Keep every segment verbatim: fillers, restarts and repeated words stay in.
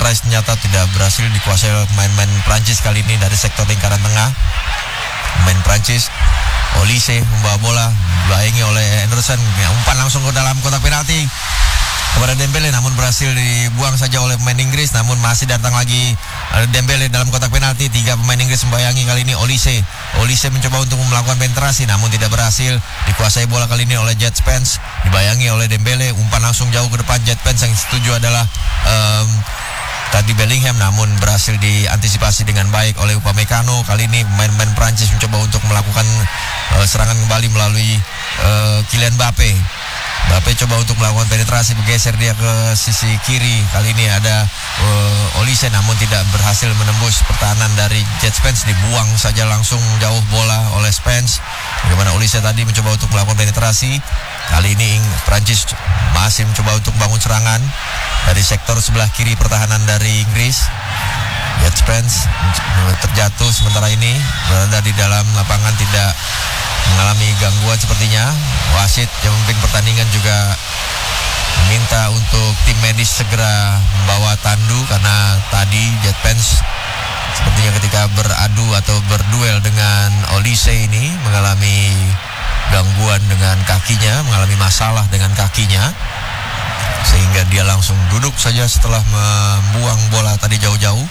Rice ternyata tidak berhasil dikuasai oleh pemain-pemain Prancis kali ini dari sektor lingkaran tengah. Pemain Prancis, Olise membawa bola, dibayangi oleh Henderson, umpan langsung ke dalam kotak penalti kepada Dembele, namun berhasil dibuang saja oleh pemain Inggris. Namun masih datang lagi Dembele dalam kotak penalti. Tiga pemain Inggris membayangi kali ini Olise. Olise mencoba untuk melakukan penetrasi namun tidak berhasil. Dikuasai bola kali ini oleh Jet Spence, dibayangi oleh Dembele, umpan langsung jauh ke depan. Jet Spence yang setuju adalah um, tadi Bellingham, namun berhasil diantisipasi dengan baik oleh Upamecano. Kali ini pemain-pemain Prancis mencoba untuk melakukan uh, serangan kembali melalui uh, Kylian Mbappe. Mbappe coba untuk melakukan penetrasi, bergeser dia ke sisi kiri. Kali ini ada uh, Olise namun tidak berhasil menembus pertahanan dari Jet Spence, dibuang saja langsung jauh bola oleh Spence. Bagaimana Olise tadi mencoba untuk melakukan penetrasi. Kali ini Prancis masih mencoba untuk bangun serangan dari sektor sebelah kiri pertahanan dari Inggris. Jet Spence terjatuh sementara ini berada di dalam lapangan, tidak mengalami gangguan sepertinya. Wasit yang memimpin pertandingan juga meminta untuk tim medis segera membawa tandu karena tadi Jet Spence sepertinya ketika beradu atau berduel dengan Olise ini mengalami gangguan dengan kakinya, mengalami masalah dengan kakinya, sehingga dia langsung duduk saja setelah membuang bola tadi jauh-jauh.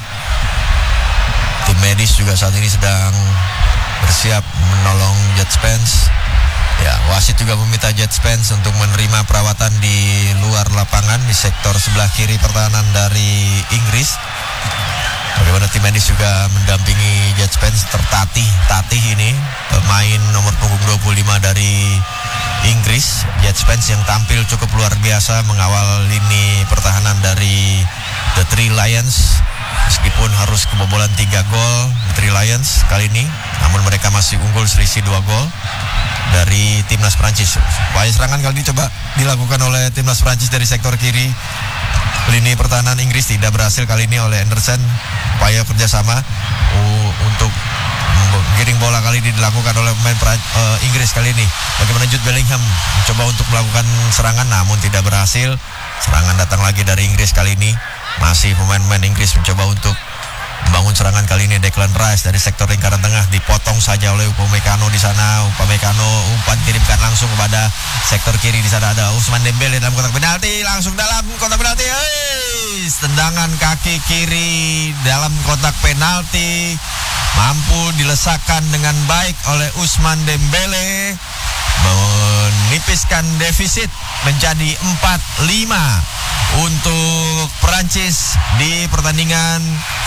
Tim medis juga saat ini sedang bersiap menolong Jet Spence. Ya, wasit juga meminta Jet Spence untuk menerima perawatan di luar lapangan di sektor sebelah kiri pertahanan dari Inggris. Bagaimana tim medis juga mendampingi Jet Spence tertatih, tatih ini pemain nomor punggung dua puluh lima dari Inggris. Jet Spence yang tampil cukup luar biasa mengawal lini pertahanan dari The Three Lions. Meskipun harus kebobolan tiga gol The Three Lions kali ini, namun mereka masih unggul selisih dua gol dari timnas Prancis. Upaya serangan kali ini coba dilakukan oleh timnas Prancis dari sektor kiri lini pertahanan Inggris, tidak berhasil kali ini oleh Henderson. Upaya kerjasama uh, untuk menggiring bola kali ini dilakukan oleh pemain uh, Inggris kali ini. Bagaimana Jude Bellingham mencoba untuk melakukan serangan namun tidak berhasil. Serangan datang lagi dari Inggris kali ini. Masih pemain-pemain Inggris mencoba untuk membangun serangan kali ini. Declan Rice dari sektor lingkaran tengah dipotong saja oleh Upamecano di sana. Upamecano umpan kirimkan langsung kepada sektor kiri. Di sana ada Ousmane Dembele dalam kotak penalti, langsung dalam kotak penalti. Hey, tendangan kaki kiri dalam kotak penalti mampu dilesakkan dengan baik oleh Ousmane Dembele, menipiskan defisit menjadi empat lima untuk Prancis di pertandingan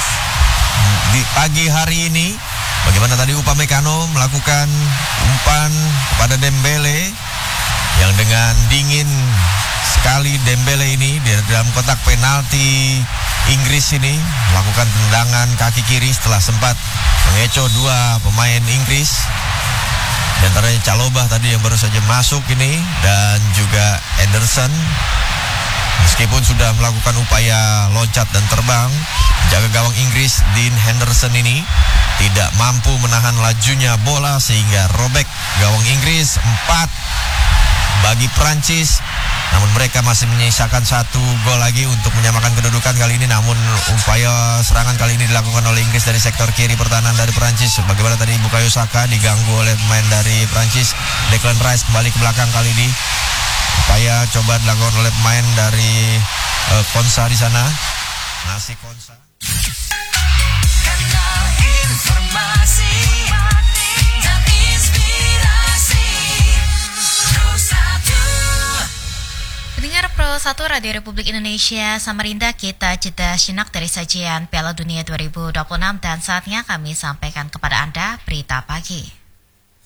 di pagi hari ini. Bagaimana tadi Upamecano melakukan umpan kepada Dembele yang dengan dingin sekali Dembele ini di dalam kotak penalti Inggris ini melakukan tendangan kaki kiri setelah sempat mengecoh dua pemain Inggris, di antaranya Chalobah tadi yang baru saja masuk ini dan juga Henderson. Meskipun sudah melakukan upaya loncat dan terbang, jaga gawang Inggris Dean Henderson ini tidak mampu menahan lajunya bola sehingga robek gawang Inggris. Empat bagi Prancis, namun mereka masih menyisakan satu gol lagi untuk menyamakan kedudukan kali ini. Namun upaya serangan kali ini dilakukan oleh Inggris dari sektor kiri pertahanan dari Prancis. Bagaimana tadi Bukayo Saka diganggu oleh pemain dari Prancis. Declan Rice kembali ke belakang kali ini. Upaya coba dilakukan oleh pemain dari uh, Konsa di sana. Nasi Konsa. Kanal informasi dan inspirasi Pro satu. Pendengar Pro satu Radio Republik Indonesia Samarinda, kita jeda sinak dari sajian Piala Dunia dua ribu dua puluh enam dan saatnya kami sampaikan kepada Anda berita pagi.